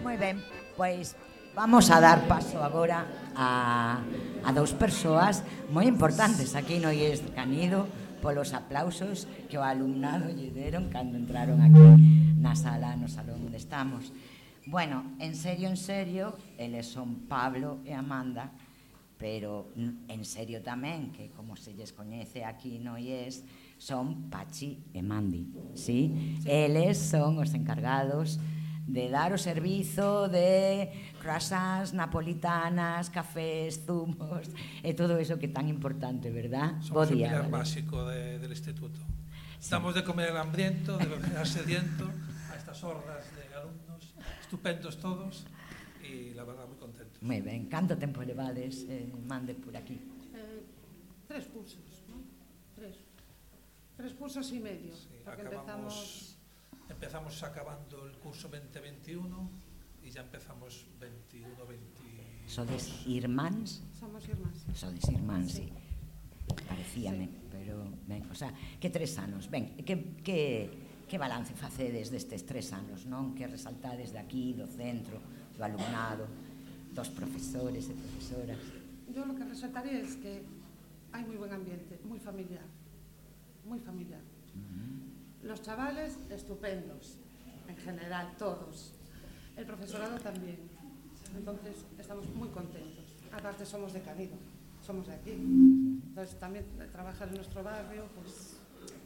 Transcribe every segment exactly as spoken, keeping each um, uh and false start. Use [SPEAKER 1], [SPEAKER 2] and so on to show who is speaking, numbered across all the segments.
[SPEAKER 1] Moi ben, pois vamos a dar paso agora a, a dous persoas moi importantes aquí no I E S Canido polos aplausos que o alumnado lle deron cando entraron aquí na sala, no salón onde estamos. Bueno, en serio, en serio, eles son Pablo e Amanda, pero en serio tamén, que como se lles coñece aquí no I E S, son Pachi e Mandi, sí? Eles son os encargados de dar o servizo de croissants, napolitanas, cafés, zumos e todo eso que é tan importante, verdad?
[SPEAKER 2] Somos o pilar básico de, del instituto. Sí. Damos de comer el hambriento, de beber al sediento, a estas hordas de alumnos, estupendos todos, y la verdad, muy contentos.
[SPEAKER 1] Moi ben. Canto tempo levades, eh, Mande, por aquí?
[SPEAKER 3] Eh, tres cursos, ¿no? Tres. Tres cursos y medio.
[SPEAKER 2] Sí,
[SPEAKER 3] porque
[SPEAKER 2] acabamos... Empezamos acabando el curso veinte veintiuno y ya empezamos veintiuno veintidós.
[SPEAKER 1] Sodes irmáns?
[SPEAKER 3] Somos irmáns.
[SPEAKER 1] Sodes irmáns, sí.
[SPEAKER 3] Sí.
[SPEAKER 1] Parecíame, sí. Pero, ben, o sea, que tres anos. Ben, que, que, que balance facedes destes tres anos, non? Que resaltades de aquí, do centro, do alumnado, dos profesores e profesoras?
[SPEAKER 3] Yo lo que resaltaría es que hay muy buen ambiente, muy familiar, muy familiar. Uh-huh. Los chavales, estupendos, en general, todos. El profesorado también. Entonces, estamos muy contentos. Aparte, somos de Canido, somos de aquí. Entonces, también trabajar en nuestro barrio, pues...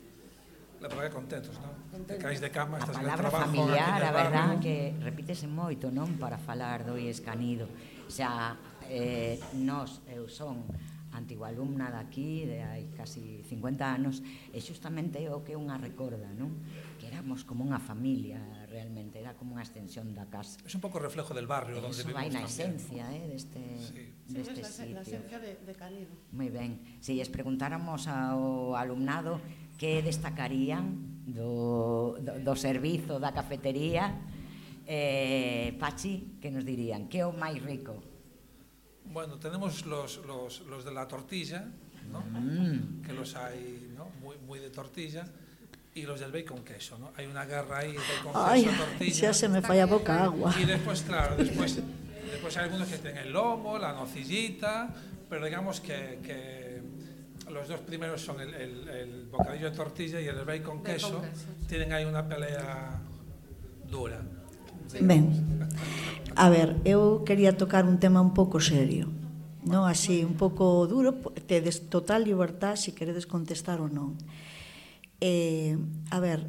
[SPEAKER 2] La verdad que contentos, ¿no?
[SPEAKER 3] Contentos.
[SPEAKER 2] Te caes de cama, estás
[SPEAKER 1] en
[SPEAKER 2] el
[SPEAKER 1] trabajo. A palabra familiar, a verdad, que repítese moito, non? Para falar do I E S Canido. O sea, eh, nós, eu son... antigua alumna daqui de hai casi cincuenta anos e xustamente o que unha recorda, non? Que éramos como unha familia realmente, era como unha extensión da casa.
[SPEAKER 2] Es un pouco reflejo del barrio donde vivimos
[SPEAKER 1] tamén. Eso vai na
[SPEAKER 2] también.
[SPEAKER 1] Esencia, eh, deste,
[SPEAKER 3] sí.
[SPEAKER 1] deste
[SPEAKER 3] sí,
[SPEAKER 1] sitio.
[SPEAKER 3] La esencia de, de Canido.
[SPEAKER 1] Moi ben. Se lles preguntáramos ao alumnado que destacarían do, do, do servizo da cafetería, eh, Pachi, que nos dirían? Que é o máis rico?
[SPEAKER 2] Bueno, tenemos los, los, los de la tortilla, ¿no?
[SPEAKER 1] Mm.
[SPEAKER 2] Que los hay, ¿no? Muy, muy de tortilla, y los del bacon queso, ¿no? Hay una guerra ahí, bacon
[SPEAKER 4] Ay,
[SPEAKER 2] queso, tortilla.
[SPEAKER 4] Ya se me falla boca agua.
[SPEAKER 2] Y después, claro, después, después hay algunos que tienen el lomo, la nocillita, pero digamos que, que los dos primeros son el, el, el bocadillo de tortilla y el bacon queso,
[SPEAKER 3] queso sí.
[SPEAKER 2] Tienen ahí una pelea dura.
[SPEAKER 4] Sí. Ben, a ver, eu quería tocar un tema un pouco serio, non así, un pouco duro, tedes total libertad se queredes contestar ou non. Eh, a ver,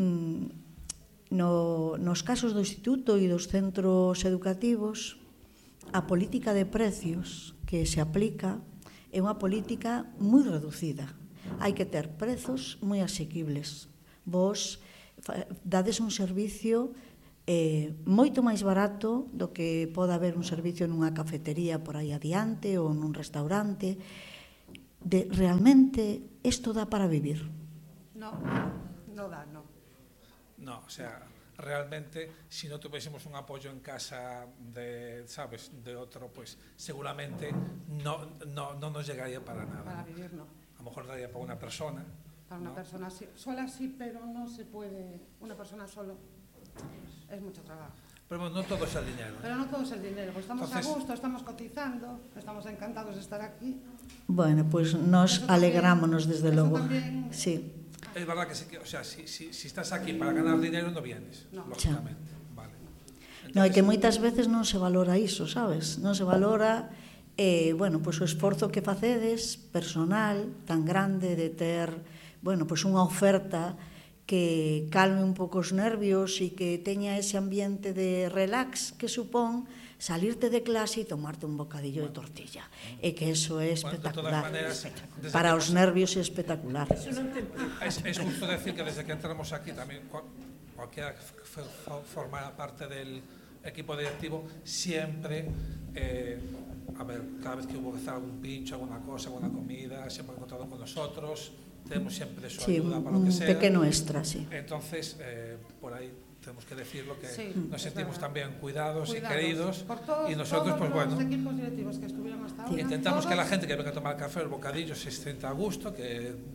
[SPEAKER 4] no, nos casos do instituto e dos centros educativos, a política de precios que se aplica é unha política moi reducida. Hai que ter prezos moi asequibles. Vos dades un servicio eh, moito máis barato do que pode haber un servicio nunha cafetería por aí adiante ou nun restaurante. De, realmente, isto dá para vivir?
[SPEAKER 3] No, no da, no.
[SPEAKER 2] No, o sea, realmente, si no tuviésemos un apoyo en casa de, ¿sabes?, de otro, pues seguramente no, no, no nos llegaría para nada.
[SPEAKER 3] Para
[SPEAKER 2] ¿no?
[SPEAKER 3] vivir, no.
[SPEAKER 2] A lo mejor daría para una persona.
[SPEAKER 3] Para una
[SPEAKER 2] ¿no?
[SPEAKER 3] persona sí, sola sí, pero no se puede, una persona solo. Es mucho trabajo.
[SPEAKER 2] Pero bueno, no todo es el dinero. ¿eh?
[SPEAKER 3] Pero no todo es el dinero, pues estamos
[SPEAKER 2] Entonces,
[SPEAKER 3] a gusto, estamos cotizando, estamos encantados de estar aquí.
[SPEAKER 4] Bueno, pues nos alegrámonos desde logo.
[SPEAKER 3] También...
[SPEAKER 4] Sí.
[SPEAKER 2] Es verdad que, si, o sea, si, si, si estás aquí para ganar dinero no vienes,
[SPEAKER 3] no.
[SPEAKER 2] lógicamente. Vale. Entonces,
[SPEAKER 4] no, é que moitas veces non se valora iso, sabes? Non se valora eh, bueno, pues o esforzo que facedes personal tan grande de ter, bueno, pues unha oferta que calme un pouco os nervios e que teña ese ambiente de relax que supón salirte de clase e tomarte un bocadillo de tortilla. E que eso é espectacular.
[SPEAKER 2] Bueno, maneras,
[SPEAKER 4] para os nervios é espectacular.
[SPEAKER 2] Es, es justo decir que desde que entramos aquí también, cualquiera que formara parte del equipo directivo, siempre, eh, a ver, cada vez que hubo que hacer algún pincho, alguna cosa, alguna comida, siempre han encontrado con nosotros. Tenemos siempre su
[SPEAKER 4] sí,
[SPEAKER 2] ayuda para lo que sea.
[SPEAKER 4] Un pequeño extra, sí.
[SPEAKER 2] Entonces, eh, por ahí tenemos que decirlo que
[SPEAKER 3] sí,
[SPEAKER 2] nos sentimos también cuidados, cuidados y queridos.
[SPEAKER 3] Por todos,
[SPEAKER 2] y nosotros,
[SPEAKER 3] todos
[SPEAKER 2] pues bueno,
[SPEAKER 3] los equipos directivos que estuvieron hasta ahora.
[SPEAKER 2] Intentamos
[SPEAKER 3] todos.
[SPEAKER 2] que la gente que venga a tomar café o el bocadillo se sienta a gusto, que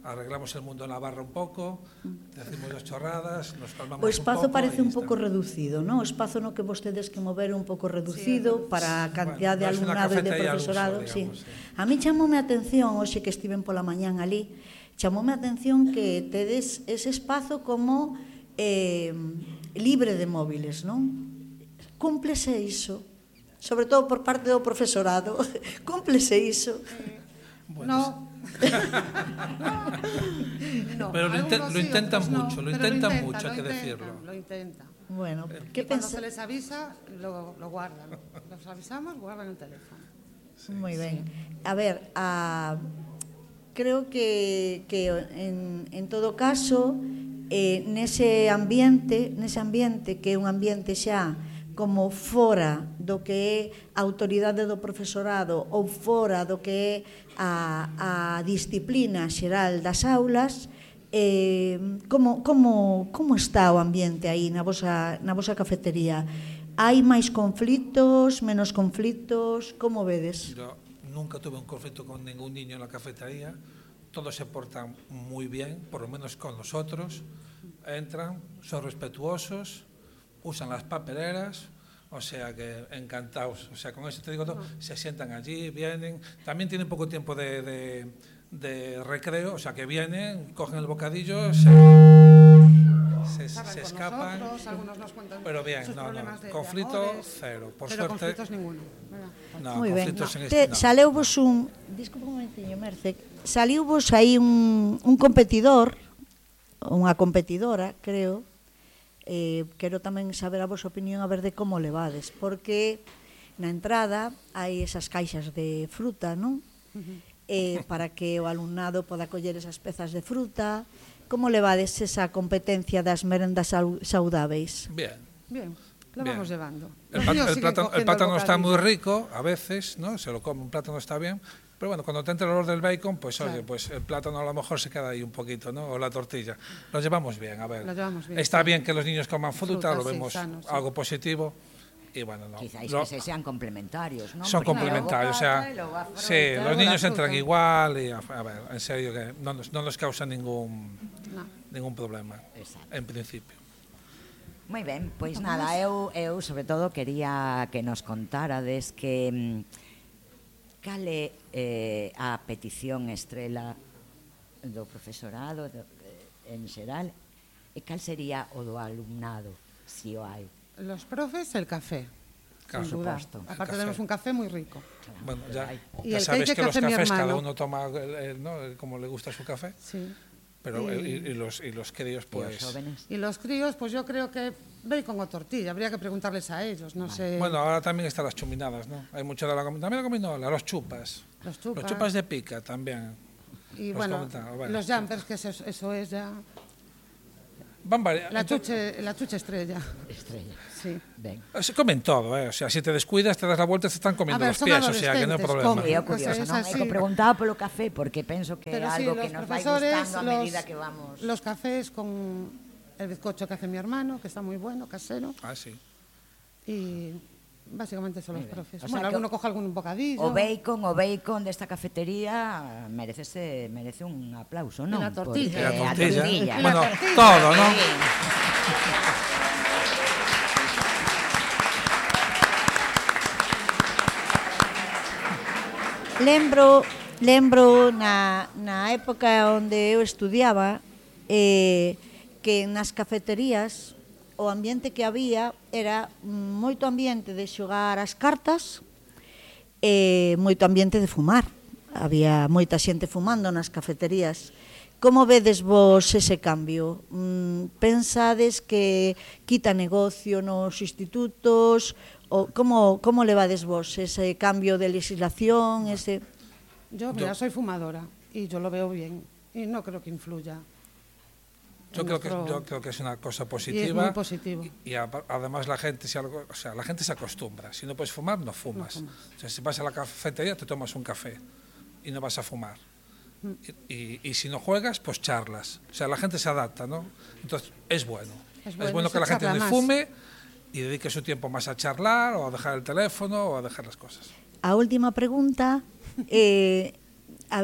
[SPEAKER 2] arreglamos el mundo en la barra un pouco, decimos as chorradas, nos calmamos
[SPEAKER 4] O espazo
[SPEAKER 2] un pouco.
[SPEAKER 4] parece un
[SPEAKER 2] e
[SPEAKER 4] pouco
[SPEAKER 2] está.
[SPEAKER 4] reducido, non? O espazo no que vostedes que mover un pouco reducido sí, para a cantidad
[SPEAKER 2] bueno,
[SPEAKER 4] de
[SPEAKER 2] es una
[SPEAKER 4] alumnado e de
[SPEAKER 2] cafetería al uso,
[SPEAKER 4] profesorado.
[SPEAKER 2] digamos,
[SPEAKER 4] Sí.
[SPEAKER 2] sí.
[SPEAKER 4] A mí chamoume a atención, hoxe que estiven pola mañán ali, chamoume a atención que tedes ese espazo como eh, libre de móviles, non? Cúmplese iso, sobre todo por parte do profesorado, cúmplese iso.
[SPEAKER 2] Bueno,
[SPEAKER 3] No. No,
[SPEAKER 2] Pero lo, inte-
[SPEAKER 3] algunos
[SPEAKER 2] lo
[SPEAKER 3] sí,
[SPEAKER 2] intentan
[SPEAKER 3] otros no,
[SPEAKER 2] mucho, lo
[SPEAKER 3] pero
[SPEAKER 2] intentan
[SPEAKER 3] intentan,
[SPEAKER 2] mucho,
[SPEAKER 3] lo
[SPEAKER 2] hay que
[SPEAKER 3] intentan,
[SPEAKER 2] decirlo.
[SPEAKER 3] Lo intentan.
[SPEAKER 4] Bueno,
[SPEAKER 3] Y
[SPEAKER 4] ¿qué
[SPEAKER 3] cuando
[SPEAKER 4] pensa?
[SPEAKER 3] se les avisa, lo, lo guardan. Los avisamos, guardan el teléfono.
[SPEAKER 4] Moi ben. A ver, a, creo que, que en, en todo caso, eh, nese ambiente, nese ambiente que é un ambiente xa como fora do que é a autoridade do profesorado ou fora do que é a, a disciplina xeral das aulas, eh, como, como, como está o ambiente aí na vosa, na vosa cafetería? Hai máis conflitos, menos conflitos, como vedes?
[SPEAKER 2] Yo nunca tuve un conflicto con ningún niño en la cafetería, todos se portan muy bien, por lo menos con nosotros, entran, son respetuosos, usan las papeleras, o sea que encantados, o sea, con eso te digo todo, se sientan allí, vienen, también tienen poco tiempo de, de, de recreo, o sea que vienen, cogen el bocadillo, se, se,
[SPEAKER 3] Charlan
[SPEAKER 2] se
[SPEAKER 3] con
[SPEAKER 2] escapan,
[SPEAKER 3] nosotros, algunos nos cuentan
[SPEAKER 2] pero bien,
[SPEAKER 3] sus
[SPEAKER 2] no,
[SPEAKER 3] problemas
[SPEAKER 2] no,
[SPEAKER 3] de,
[SPEAKER 2] conflicto
[SPEAKER 3] de amores,
[SPEAKER 2] cero, por
[SPEAKER 3] pero
[SPEAKER 2] suerte.
[SPEAKER 3] conflictos ninguno, ¿verdad?
[SPEAKER 2] No,
[SPEAKER 4] Moi ben.
[SPEAKER 2] conflitos en
[SPEAKER 4] Te,
[SPEAKER 2] este, no.
[SPEAKER 4] Saleuvos un... Disculpa un momentiño, Merce. Saliuvos aí un, un competidor, unha competidora, creo. Eh, quero tamén saber a vosa opinión a ver de como levades, porque na entrada hai esas caixas de fruta, non?
[SPEAKER 3] Uh-huh.
[SPEAKER 4] Eh, para que o alumnado poda coller esas pezas de fruta. Como levades esa competencia das merendas sau- saudáveis?
[SPEAKER 2] Bien.
[SPEAKER 3] Bien, lo
[SPEAKER 2] Bien.
[SPEAKER 3] vamos llevando.
[SPEAKER 2] El,
[SPEAKER 3] Los
[SPEAKER 2] pat-
[SPEAKER 3] niños
[SPEAKER 2] el
[SPEAKER 3] siguen
[SPEAKER 2] plátano, el
[SPEAKER 3] cogiendo
[SPEAKER 2] plátano está
[SPEAKER 3] bocadillo.
[SPEAKER 2] muy rico, a veces, ¿no? Se lo come, un plátano está bien. Pero bueno, cuando te entra el olor del bacon, pues
[SPEAKER 3] Claro.
[SPEAKER 2] oye, pues el plátano a lo mejor se queda ahí un poquito, ¿no? O la tortilla. Lo llevamos bien, a ver.
[SPEAKER 3] Lo llevamos bien,
[SPEAKER 2] Está
[SPEAKER 3] sí.
[SPEAKER 2] bien que los niños coman fruta,
[SPEAKER 3] Fruta,
[SPEAKER 2] lo
[SPEAKER 3] sí,
[SPEAKER 2] vemos
[SPEAKER 3] sano, sí.
[SPEAKER 2] algo positivo. Y bueno, no.
[SPEAKER 1] Quizás
[SPEAKER 2] Lo-
[SPEAKER 1] que se sean complementarios, ¿no?
[SPEAKER 2] son
[SPEAKER 1] Porque
[SPEAKER 2] complementarios, o sea,
[SPEAKER 1] luego pata y luego a fruta,
[SPEAKER 2] sí,
[SPEAKER 1] luego
[SPEAKER 2] los
[SPEAKER 1] la
[SPEAKER 2] niños
[SPEAKER 1] fruta.
[SPEAKER 2] entran igual y a, a ver, en serio que no nos, no nos causa ningún
[SPEAKER 3] No.
[SPEAKER 2] ningún problema,
[SPEAKER 1] Exacto.
[SPEAKER 2] en principio.
[SPEAKER 1] Moi ben, pois nada, eu, eu sobre todo quería que nos contarades que mm, cal é eh, a petición estrela do profesorado do, eh, en xeral e cal sería o do alumnado, si o hai.
[SPEAKER 3] Los profes, el café.
[SPEAKER 2] Claro,
[SPEAKER 3] sin duda.
[SPEAKER 1] supuesto.
[SPEAKER 2] El
[SPEAKER 3] Aparte
[SPEAKER 2] café.
[SPEAKER 3] tenemos un café muy rico.
[SPEAKER 1] Claro,
[SPEAKER 2] Bueno,
[SPEAKER 1] pero
[SPEAKER 2] ya,
[SPEAKER 1] hai.
[SPEAKER 3] Y
[SPEAKER 2] ya
[SPEAKER 3] el
[SPEAKER 2] sabes
[SPEAKER 3] cake
[SPEAKER 2] que
[SPEAKER 3] que
[SPEAKER 2] los
[SPEAKER 3] hace mi
[SPEAKER 2] cafés cada
[SPEAKER 3] hermano.
[SPEAKER 2] uno toma el- el- ¿no? el- como le gusta su café,
[SPEAKER 3] Sí.
[SPEAKER 2] pero
[SPEAKER 3] Y-
[SPEAKER 2] el- y, y los y los críos
[SPEAKER 1] E os
[SPEAKER 2] pues
[SPEAKER 1] jóvenes?
[SPEAKER 3] Y los críos, pues yo creo que bacon o tortilla. Habría que preguntarles a ellos, no sé.
[SPEAKER 2] bueno, ahora también están las chuminadas, ¿no? Hay mucho de la comi- también la gominola, los chupas.
[SPEAKER 3] Los chupas.
[SPEAKER 2] Los chupas de pica también.
[SPEAKER 3] y
[SPEAKER 2] los
[SPEAKER 3] bueno,
[SPEAKER 2] comentaba, bueno.
[SPEAKER 3] los jumpers, que eso, eso es ya.
[SPEAKER 2] Van variando.
[SPEAKER 3] La chuche, la chuche estrella.
[SPEAKER 1] Estrella.
[SPEAKER 3] Sí.
[SPEAKER 1] Ben.
[SPEAKER 2] Se comen todo, ¿eh? O sea, si te descuidas, te das la vuelta, te están comiendo
[SPEAKER 3] A ver,
[SPEAKER 2] los
[SPEAKER 3] son
[SPEAKER 2] pies, o sea, que no hay
[SPEAKER 3] adolescentes,
[SPEAKER 2] problema.
[SPEAKER 3] comen.
[SPEAKER 1] E é
[SPEAKER 3] Pues
[SPEAKER 1] curioso,
[SPEAKER 3] es
[SPEAKER 1] non? É
[SPEAKER 3] así.
[SPEAKER 1] que preguntaba polo café porque penso que é
[SPEAKER 3] Pero sí,
[SPEAKER 1] algo
[SPEAKER 3] los
[SPEAKER 1] que nos vai
[SPEAKER 3] profesores,
[SPEAKER 1] gustando a
[SPEAKER 3] los,
[SPEAKER 1] medida que vamos.
[SPEAKER 3] los cafés con el bizcocho que hace mi hermano, que está muy bueno, casero.
[SPEAKER 2] Ah, sí.
[SPEAKER 3] Y básicamente son los
[SPEAKER 1] Muy bien.
[SPEAKER 3] profes.
[SPEAKER 1] O sea
[SPEAKER 3] Bueno,
[SPEAKER 1] que
[SPEAKER 3] alguno coge algún bocadillo.
[SPEAKER 1] O bacon, o bacon desta cafetería merecese, merece un aplauso, non?
[SPEAKER 3] la tortilla.
[SPEAKER 2] Y la
[SPEAKER 1] Porque a
[SPEAKER 2] tortilla.
[SPEAKER 1] tortilla.
[SPEAKER 3] Y la
[SPEAKER 2] Bueno,
[SPEAKER 3] tortilla.
[SPEAKER 2] todo, ¿no?
[SPEAKER 1] Sí.
[SPEAKER 4] Lembro, lembro na, na época onde eu estudiaba eh, que nas cafeterías o ambiente que había era moito ambiente de xogar as cartas e moito ambiente de fumar. Había moita xente fumando nas cafeterías. Como vedes vos ese cambio? Mm, pensades que quita negocio nos institutos? O como, como levades vos ese cambio de legislación? Ese...
[SPEAKER 3] Yo, mira, soy fumadora y yo lo veo bien. Y no creo que influya.
[SPEAKER 2] Yo
[SPEAKER 3] en
[SPEAKER 2] creo, que,
[SPEAKER 3] nuestro-
[SPEAKER 2] yo creo que es una cosa
[SPEAKER 3] Y es
[SPEAKER 2] positiva.
[SPEAKER 3] muy positivo.
[SPEAKER 2] Y, y a- además la gente, si algo, o sea, la gente se acostumbra. Si no puedes fumar, no fumas.
[SPEAKER 3] No fumas.
[SPEAKER 2] O sea, si vas a la cafetería, te tomas un café y no vas a fumar.
[SPEAKER 3] Mm.
[SPEAKER 2] Y, y- y si no juegas, pues charlas. O sea, la gente se adapta, ¿no? Entonces, es bueno.
[SPEAKER 3] Es
[SPEAKER 2] Es
[SPEAKER 3] bueno,
[SPEAKER 2] bueno,
[SPEAKER 3] se
[SPEAKER 2] que la gente
[SPEAKER 3] charla
[SPEAKER 2] no
[SPEAKER 3] más.
[SPEAKER 2] fume y dedique su tiempo más a charlar o a dejar el teléfono o a dejar las cosas.
[SPEAKER 4] A última pregunta, eh, a ver,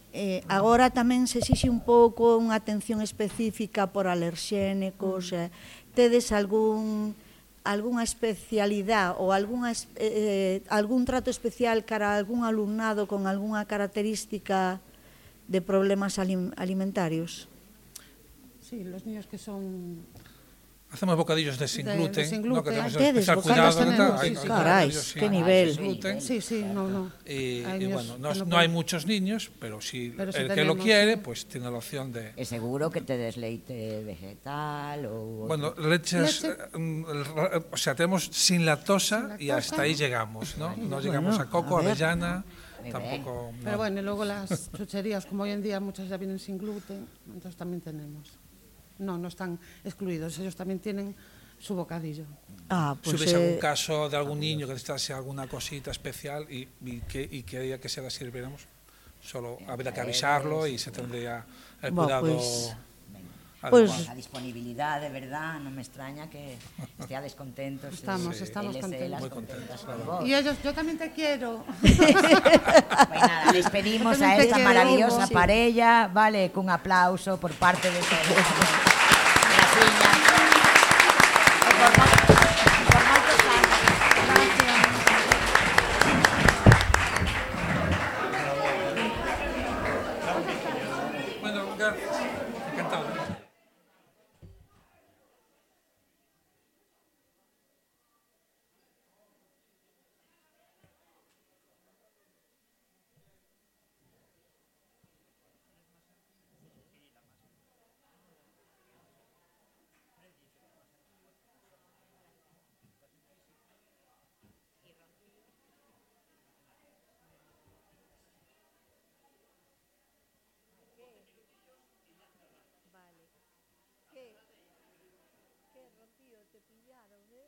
[SPEAKER 4] Eh, agora tamén se exixe un pouco unha atención específica por alerxénicos, eh, tedes algún algunha especialidade ou algunha, eh, algún trato especial cara a algún alumnado con algunha característica de problemas alim alimentarios?
[SPEAKER 3] Sí, los niños que son...
[SPEAKER 2] Hacemos bocadillos de sin
[SPEAKER 3] De-
[SPEAKER 2] gluten,
[SPEAKER 3] de sin
[SPEAKER 2] ¿no? Que
[SPEAKER 3] gluten.
[SPEAKER 2] tenemos
[SPEAKER 4] Ah, tedes
[SPEAKER 2] especial
[SPEAKER 4] bocadillos
[SPEAKER 2] cuidado.
[SPEAKER 3] tenemos,
[SPEAKER 2] ¿no?
[SPEAKER 3] sí,
[SPEAKER 2] Hay-
[SPEAKER 3] sí.
[SPEAKER 2] hay
[SPEAKER 4] Carai,
[SPEAKER 2] bocadillos sin-
[SPEAKER 4] qué nivel.
[SPEAKER 2] sin gluten.
[SPEAKER 3] Sí, sí, no, no.
[SPEAKER 2] Y,
[SPEAKER 3] Hay
[SPEAKER 2] y
[SPEAKER 3] niños
[SPEAKER 2] bueno, no,
[SPEAKER 3] que no
[SPEAKER 2] no hay
[SPEAKER 3] pueden.
[SPEAKER 2] muchos niños, pero si
[SPEAKER 3] Pero sí
[SPEAKER 2] el que lo
[SPEAKER 3] tenemos,
[SPEAKER 2] quiere,
[SPEAKER 3] sí.
[SPEAKER 2] pues tiene la opción de...
[SPEAKER 1] Es seguro que te des leite vegetal o...
[SPEAKER 2] Bueno, leches,
[SPEAKER 3] Leche.
[SPEAKER 2] eh, mm, el ra- o sea, tenemos sin lactosa
[SPEAKER 3] Sin
[SPEAKER 2] y hasta
[SPEAKER 3] lactosa.
[SPEAKER 2] ahí llegamos, ¿no? No llegamos
[SPEAKER 4] Bueno,
[SPEAKER 2] a coco,
[SPEAKER 4] a ver.
[SPEAKER 2] avellana,
[SPEAKER 1] Muy
[SPEAKER 2] tampoco...
[SPEAKER 3] Pero
[SPEAKER 2] no.
[SPEAKER 3] bueno, y luego las chucherías, como hoy en día muchas ya vienen sin gluten, entonces también tenemos. No, no están excluidos, ellos también tienen su bocadillo.
[SPEAKER 4] Ah,
[SPEAKER 2] Si
[SPEAKER 4] pues,
[SPEAKER 2] hubiese algún
[SPEAKER 4] eh,
[SPEAKER 2] caso de algún niño que necesitase alguna cosita especial y, y que, y quería que se la sirviéramos, solo habría que avisarlo y se tendría el
[SPEAKER 4] Bueno,
[SPEAKER 2] cuidado
[SPEAKER 4] pues-
[SPEAKER 2] adecuado.
[SPEAKER 4] pues-
[SPEAKER 1] La disponibilidad, de verdad, no me extraña que estéis contentos.
[SPEAKER 3] Estamos,
[SPEAKER 1] eh,
[SPEAKER 3] estamos
[SPEAKER 1] él es
[SPEAKER 3] contentos.
[SPEAKER 1] las
[SPEAKER 2] Muy
[SPEAKER 1] contentas
[SPEAKER 2] contentos,
[SPEAKER 1] con vos.
[SPEAKER 3] Y ellos, yo también te quiero.
[SPEAKER 1] Pues nada, les pedimos
[SPEAKER 3] Yo
[SPEAKER 1] a
[SPEAKER 3] también te
[SPEAKER 1] esta
[SPEAKER 3] quiero,
[SPEAKER 1] maravillosa
[SPEAKER 4] sí.
[SPEAKER 1] parella, vale, cun aplauso por parte de todos. Graciña. E por mo- por moitos anos.
[SPEAKER 2] Bueno, gracias. Encantado.
[SPEAKER 4] Vale. ¿Qué? ¿Qué, Rocío? ¿Te pillaron, eh?